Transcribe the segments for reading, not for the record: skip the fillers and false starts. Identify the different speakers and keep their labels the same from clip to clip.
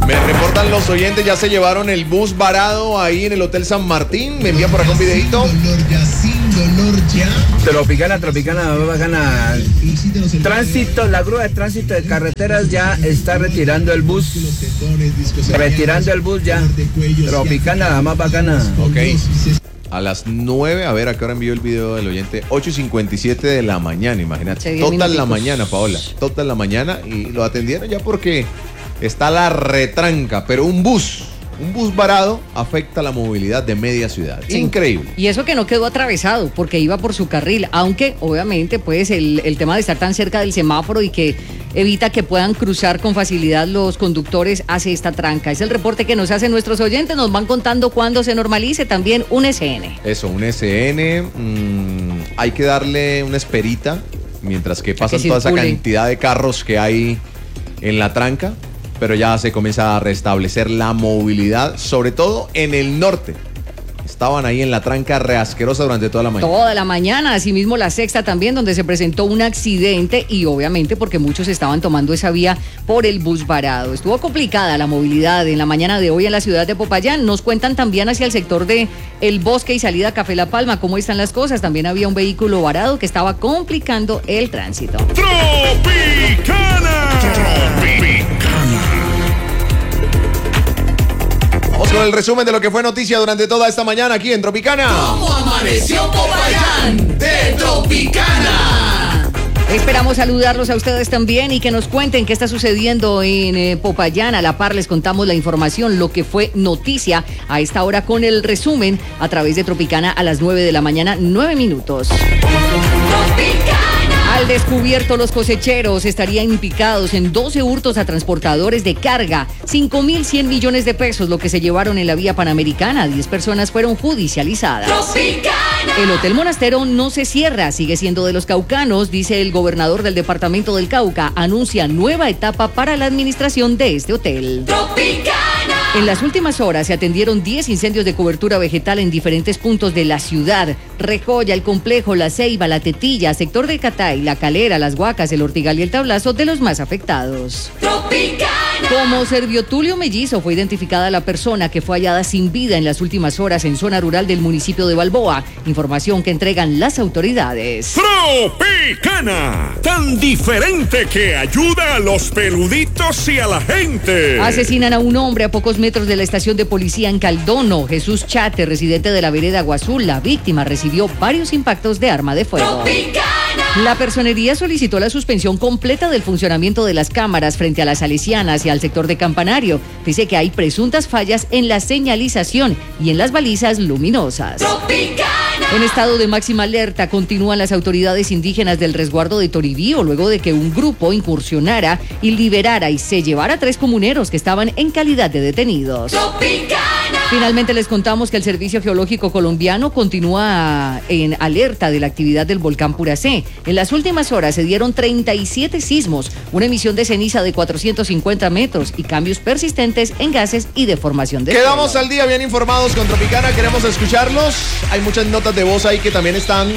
Speaker 1: Me reportan los oyentes, ya se llevaron el bus varado ahí en el Hotel San Martín. Me envían por acá un videito.
Speaker 2: Sin dolor ya.
Speaker 3: Tropicana, bacana. Tránsito, la grúa de tránsito de carreteras ya está retirando el bus. Ya. Tropicana, la más bacana.
Speaker 1: Ok. A las 9, a ver a qué hora envió el video del oyente. 8:57 de la mañana, imagínate. Total la mañana, Paola. Total la mañana. Y lo atendieron ya porque está la retranca. Pero un bus varado afecta la movilidad de media ciudad. Sí. Increíble.
Speaker 4: Y eso que no quedó atravesado, porque iba por su carril, aunque obviamente pues el tema de estar tan cerca del semáforo y que evita que puedan cruzar con facilidad los conductores hace esta tranca. Es el reporte que nos hacen nuestros oyentes, nos van contando cuándo se normalice también un SN.
Speaker 1: Eso, un SN, hay que darle una esperita mientras que pasan toda esa cantidad de carros que hay en la tranca. Pero ya se comienza a restablecer la movilidad, sobre todo en el norte. Estaban ahí en la tranca reasquerosa durante toda la mañana.
Speaker 4: Toda la mañana, asimismo la sexta también, donde se presentó un accidente y obviamente porque muchos estaban tomando esa vía por el bus varado. Estuvo complicada la movilidad en la mañana de hoy en la ciudad de Popayán. Nos cuentan también hacia el sector de El Bosque y salida Café La Palma, cómo están las cosas. También había un vehículo varado que estaba complicando el tránsito.
Speaker 5: ¡Tropicana!
Speaker 1: Vamos con el resumen de lo que fue noticia durante toda esta mañana aquí en Tropicana.
Speaker 6: ¿Cómo amaneció Popayán de Tropicana?
Speaker 4: Esperamos saludarlos a ustedes también y que nos cuenten qué está sucediendo en Popayán. A la par les contamos la información, lo que fue noticia a esta hora con el resumen a través de Tropicana a las 9 de la mañana, 9 minutos.
Speaker 6: Tropicana.
Speaker 4: Al descubierto, los cosecheros estarían implicados en 12 hurtos a transportadores de carga, 5.100 millones de pesos, lo que se llevaron en la vía panamericana. 10 personas fueron judicializadas.
Speaker 6: Tropicana.
Speaker 4: El Hotel Monastero no se cierra, sigue siendo de los caucanos, dice el gobernador del departamento del Cauca. Anuncia nueva etapa para la administración de este hotel.
Speaker 6: Tropicana.
Speaker 4: En las últimas horas se atendieron 10 incendios de cobertura vegetal en diferentes puntos de la ciudad. Rejoya, El Complejo, La Ceiba, La Tetilla, sector de Catay, La Calera, Las Huacas, El Ortigal y El Tablazo de los más afectados.
Speaker 6: Tropicana.
Speaker 4: Como Servio Tulio Mellizo fue identificada la persona que fue hallada sin vida en las últimas horas en zona rural del municipio de Balboa. Información que entregan las autoridades.
Speaker 5: Tropicana, tan diferente que ayuda a los peluditos y a la gente.
Speaker 4: Asesinan a un hombre a pocos metros de la estación de policía en Caldono. Jesús Chate, residente de la vereda Aguazul. La víctima recibió varios impactos de arma de fuego.
Speaker 6: Tropicana.
Speaker 4: La personería solicitó la suspensión completa del funcionamiento de las cámaras frente a las Salesianas y al sector de Campanario. Dice que hay presuntas fallas en la señalización y en las balizas luminosas.
Speaker 6: Tropicana.
Speaker 4: En estado de máxima alerta continúan las autoridades indígenas del resguardo de Toribío luego de que un grupo incursionara y liberara y se llevara a 3 comuneros que estaban en calidad de detenidos.
Speaker 6: Tropicana.
Speaker 4: Finalmente les contamos que el Servicio Geológico Colombiano continúa en alerta de la actividad del volcán Puracé. En las últimas horas se dieron 37 sismos, una emisión de ceniza de 450 metros y cambios persistentes en gases y deformación de
Speaker 1: Quedamos
Speaker 4: suelo.
Speaker 1: al día bien informados con Tropicana, queremos escucharlos. Hay muchas notas de voz ahí que también están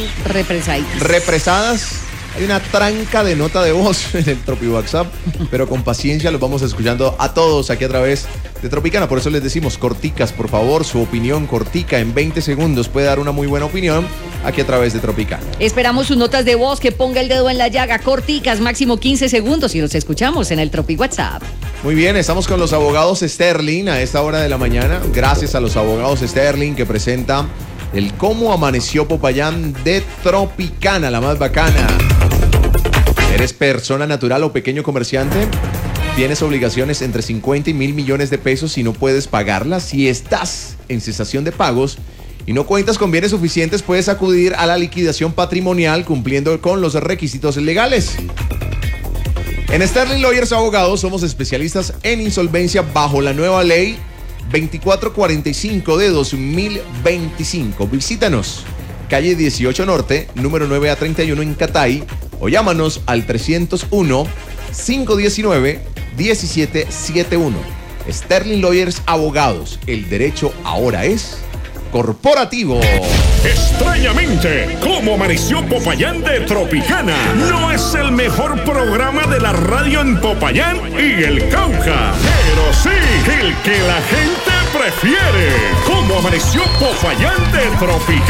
Speaker 1: represadas. Hay una tranca de nota de voz en el Tropi WhatsApp, pero con paciencia los vamos escuchando a todos aquí a través de Tropicana. Por eso les decimos corticas, por favor, su opinión cortica en 20 segundos. Puede dar una muy buena opinión aquí a través de Tropicana.
Speaker 4: Esperamos sus notas de voz, que ponga el dedo en la llaga, corticas, máximo 15 segundos y los escuchamos en el Tropi WhatsApp.
Speaker 1: Muy bien, estamos con los abogados Sterling a esta hora de la mañana. Gracias a los abogados Sterling que presenta el Cómo Amaneció Popayán de Tropicana, la más bacana. ¿Eres persona natural o pequeño comerciante? ¿Tienes obligaciones entre 50 y 1.000 millones de pesos y no puedes pagarlas? Si estás en cesación de pagos y no cuentas con bienes suficientes, puedes acudir a la liquidación patrimonial cumpliendo con los requisitos legales. En Sterling Lawyers Abogados somos especialistas en insolvencia bajo la nueva ley 2445 de 2025. Visítanos, calle 18 Norte, número 9A31 en Catay, o llámanos al 301-519-1771. Sterling Lawyers Abogados, el derecho ahora es corporativo.
Speaker 5: Extrañamente, ¿Cómo amaneció Popayán de Tropicana? No es el mejor programa de la radio en Popayán y el Cauca, pero sí el que la gente prefiere. ¿Cómo amaneció Popayán de Tropicana?